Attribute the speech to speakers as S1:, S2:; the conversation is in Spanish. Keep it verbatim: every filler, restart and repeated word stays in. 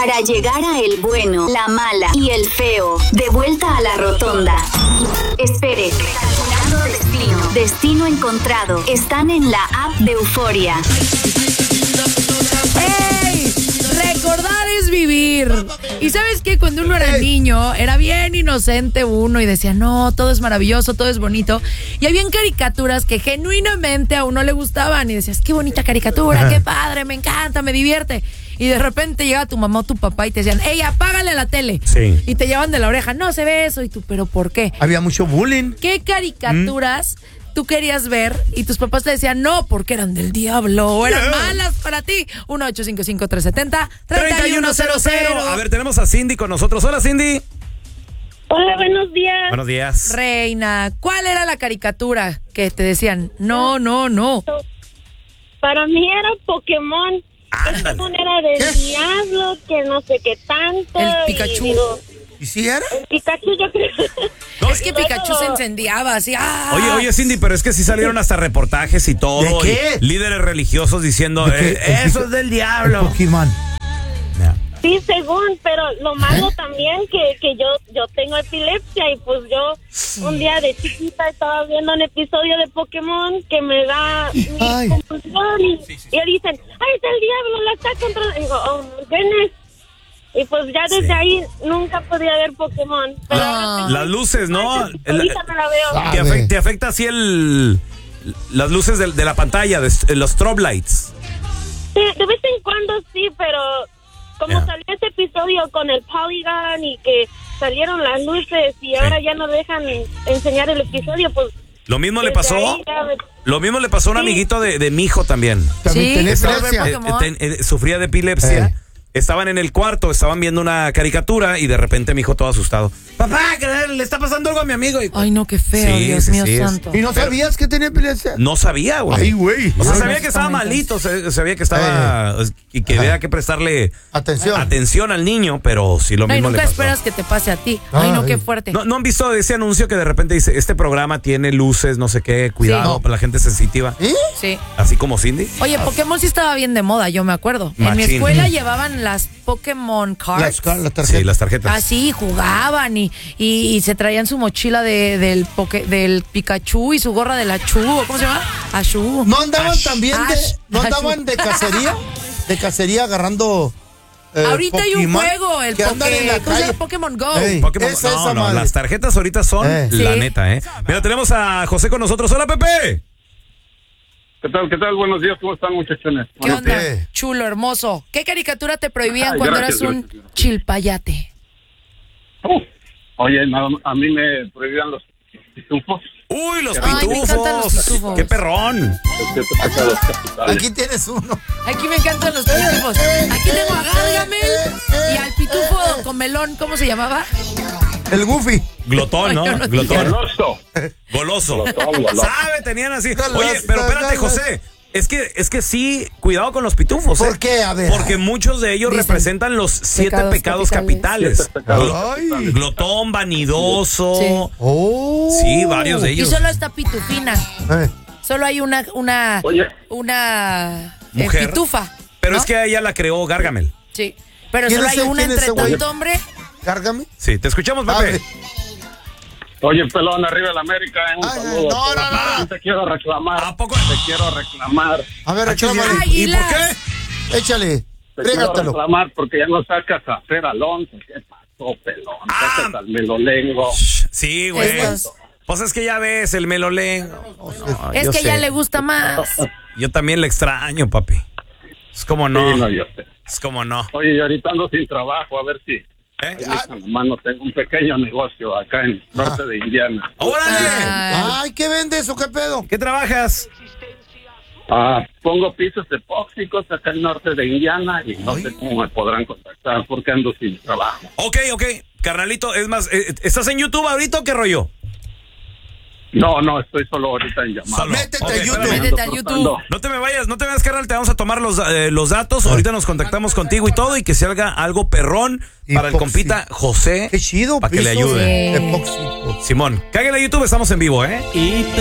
S1: Para llegar a el bueno, la mala y el feo. De vuelta a la rotonda. Espere. Recalculando destino. Destino encontrado. Están en la app de Euforia.
S2: ¡Ey! Recordar es vivir. Y ¿sabes qué? Cuando uno era niño, era bien inocente uno y decía, no, todo es maravilloso, todo es bonito. Y habían caricaturas que genuinamente a uno le gustaban. Y decías, qué bonita caricatura, qué padre, me encanta, me divierte. Y de repente llega tu mamá o tu papá y te decían, ¡ey, apágale la tele!
S3: Sí.
S2: Y te llevan de la oreja, no se ve eso. Y tú, ¿pero por qué?
S4: Había mucho bullying.
S2: ¿Qué caricaturas ¿Mm? tú querías ver y tus papás te decían no porque eran del diablo o eran yeah. malas para ti? uno ocho cinco cinco, tres siete cero, tres uno cero cero.
S3: A ver, tenemos a Cindy con nosotros. Hola, Cindy.
S5: Hola, buenos días.
S3: Buenos días.
S2: Reina, ¿cuál era la caricatura que te decían no, no, no?
S5: Para mí era Pokémon. Pokémon era del ¿Qué? diablo, que no sé qué tanto.
S2: El Pikachu.
S5: Y, digo,
S4: ¿Y si era?
S5: El Pikachu yo creo.
S2: No, es que Pikachu se incendiaba así. ¡ah!
S3: Oye, oye, Cindy, pero es que sí salieron hasta reportajes y todo.
S4: ¿De qué?
S3: Y líderes religiosos diciendo, eh, eso es del diablo.
S4: Pokémon.
S3: Yeah.
S5: Sí, según, pero lo malo también que, que yo yo tengo epilepsia y pues yo un día de chiquita estaba viendo un episodio de Pokémon que me da mi confusión y, sí, sí, sí. y dicen, ¡ay, es el diablo, la está controlando! Y digo, oh, my goodness. Y pues ya desde sí. ahí nunca podía ver Pokémon. Pero
S3: ah, las luces, ¿no?
S5: Ahorita me la veo.
S3: Te afecta, te afecta así el las luces de, de la pantalla, de, los strobe lights.
S5: Sí, de vez en cuando sí, pero como
S3: yeah.
S5: salió este episodio con el Polygon y que salieron las luces y sí. ahora ya no dejan enseñar el episodio, pues
S3: lo mismo le pasó me... lo mismo le pasó a un sí. amiguito de, de mi hijo también.
S2: Sí,
S3: Estaba, eh, ten, eh, sufría de epilepsia. Eh. Estaban en el cuarto, estaban viendo una caricatura y de repente mi hijo todo asustado. Papá, que le está pasando algo a mi amigo. Y...
S2: Ay, no, qué feo, sí, Dios sí, mío sí, santo.
S4: ¿Y no sabías que tenía epilepsia?
S3: No sabía, güey.
S4: Ay, güey.
S3: O sea, sabía que estaba malito, sabía que estaba eh. y que había que prestarle
S4: atención
S3: atención al niño, pero sí lo
S2: no,
S3: mismo
S2: y nunca
S3: le pasó.
S2: esperas que te pase a ti. Ay, Ay no, qué fuerte.
S3: ¿No, ¿No han visto ese anuncio que de repente dice, este programa tiene luces, no sé qué, cuidado, sí. para la gente sensitiva?
S4: ¿Eh?
S2: Sí.
S3: Así como Cindy.
S2: Oye, Pokémon sí estaba bien de moda, yo me acuerdo. Machín. En mi escuela llevaban las Pokémon cards.
S4: Las, las tarjetas.
S3: Sí, las tarjetas.
S2: Así jugaban y, y, y se traían su mochila de, del, poke, del Pikachu y su gorra de la Chu, ¿cómo se llama? Ashu.
S4: ¿No andaban
S2: Ash,
S4: también de,
S2: Ash,
S4: no andaban Ashu. de cacería? De cacería agarrando
S2: eh, ahorita Pokémon, hay un juego, el
S4: que andan en la
S2: ¿cómo se llama?
S4: calle.
S2: Pokémon Go.
S3: Ey, Pokémon,
S4: esa,
S3: no,
S4: esa
S3: no,
S4: madre.
S3: las tarjetas ahorita son
S4: eh.
S3: la
S2: ¿Sí?
S3: neta, ¿eh? Mira, tenemos a José con nosotros. Hola, Pepe.
S6: ¿Qué tal, qué tal? Buenos días, ¿cómo están, muchachones?
S2: ¿Qué onda? Pepe. Chulo, hermoso. ¿Qué caricatura te prohibían
S6: Ay,
S2: cuando
S6: gracias,
S2: eras un
S6: gracias.
S2: chilpayate?
S6: Uh, oye, no, a mí me prohibían los pitufos.
S3: Uy, los
S2: Ay,
S3: pitufos.
S2: me encantan los pitufos.
S3: Qué perrón.
S4: Aquí tienes uno.
S2: Aquí me encantan los pitufos. Aquí tengo a Gargamel y al pitufo con melón, ¿cómo se llamaba?
S4: El Goofy.
S3: Glotón, ¿no?
S2: Ay, no
S3: Glotón.
S6: Goloso.
S3: Goloso.
S6: Glotón, goloso.
S3: ¿Sabe? Tenían así. Oye, pero espérate, José. Es que, es que sí, cuidado con los pitufos.
S4: ¿Por
S3: ¿eh?
S4: qué? A ver.
S3: Porque muchos de ellos
S2: Dicen,
S3: representan los siete pecados, pecados capitales.
S6: Siete pecados
S4: Ay.
S6: capitales.
S3: Glotón, vanidoso.
S2: Sí.
S4: Oh.
S3: Sí, varios de
S2: Y
S3: ellos.
S2: solo está pitufina.
S4: Eh.
S2: Solo hay una, una,
S6: Oye.
S2: una eh,
S3: Mujer.
S2: pitufa.
S3: Pero
S2: ¿no?
S3: es que ella la creó Gargamel.
S2: Sí. Pero
S4: ¿Quién
S2: solo
S4: es
S2: hay
S4: el-
S2: una
S4: quién es
S2: entre
S4: ese güey?
S2: tanto hombre.
S4: Cárgame.
S3: Sí, te escuchamos,
S4: A
S3: Pepe.
S4: ver.
S6: Oye, pelón, arriba de la América, eh, un
S4: Ay,
S6: saludo.
S4: no, no, no, no.
S6: Te quiero reclamar.
S3: ¿A poco?
S6: Te quiero reclamar.
S4: A ver,
S3: Ah,
S4: reclámale.
S2: Ay,
S3: ¿Y
S2: Águilas.
S3: por qué?
S4: Échale.
S6: Te quiero
S4: Rígatelo.
S6: reclamar porque ya no sacas a Fer Alonso. ¿Qué pasó, pelón?
S3: Ah.
S6: Sacas al melolengo.
S3: Sí, güey.
S2: Estos.
S3: Pues es que ya ves, el melolengo. No,
S2: Es
S3: yo
S2: que
S3: sé.
S2: ya le gusta más.
S3: Yo también le extraño, papi. Es como no.
S6: Sí, no, yo sé.
S3: Es como no.
S6: Oye, y ahorita ando sin trabajo, a ver si...
S3: ¿Eh?
S6: Mano, tengo un pequeño negocio acá en norte de Indiana.
S3: ¡Órale!
S2: Ay.
S4: Ay, ¿qué vendes o qué pedo?
S3: ¿Qué trabajas?
S6: Ah, pongo pisos epóxicos acá en norte de Indiana y no
S4: Ay.
S6: sé cómo me podrán contactar porque ando sin trabajo.
S3: Ok, ok. Carnalito, es más, eh, ¿estás en YouTube ahorita o qué rollo?
S6: No, no, estoy solo ahorita en llamada.
S3: Solo.
S4: Métete
S3: Ok,
S4: a YouTube.
S3: espérame.
S2: Métete a YouTube.
S3: No te me vayas, no te vayas, carnal, te vamos a tomar los, eh, los datos. Ahorita nos contactamos contigo y todo y que se haga algo perrón para el
S4: Epoxi.
S3: compita José.
S4: Qué chido.
S3: Para que le
S4: pisos
S3: ayude.
S4: epóxicos.
S3: Simón, cáguenle a YouTube, estamos en vivo, ¿eh?
S7: Y